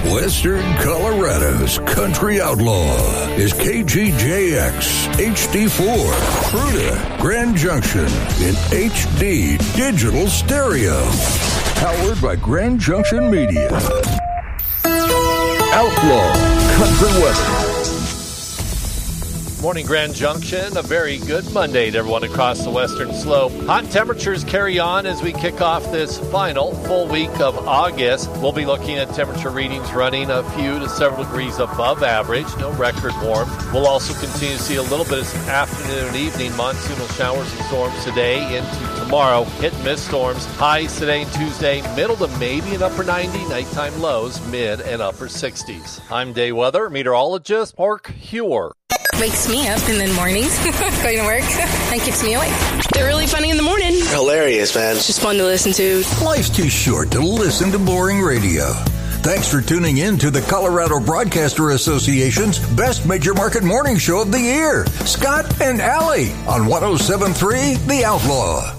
Western Colorado's country outlaw is KGJX HD4, Fruita, Grand Junction in HD digital stereo. Powered by Grand Junction Media. Outlaw Country Weather. Morning, Grand Junction. A very good Monday to everyone across the western slope. Hot temperatures carry on as we kick off this final full week of August. We'll be looking at temperature readings running a few to several degrees above average. No record warm. We'll also continue to see a little bit of some afternoon and evening monsoonal showers and storms today into tomorrow. Hit and miss storms. Highs today and Tuesday, middle to maybe an upper 90. Nighttime lows, mid and upper 60s. I'm day weather meteorologist Mark Hewer. Wakes me up in the mornings, going to work, and keeps me awake. They're really funny in the morning. Hilarious, man. It's just fun to listen to. Life's too short to listen to boring radio. Thanks for tuning in to the Colorado Broadcaster Association's best major market morning show of the year, Scott and Allie on 107.3 The Outlaw.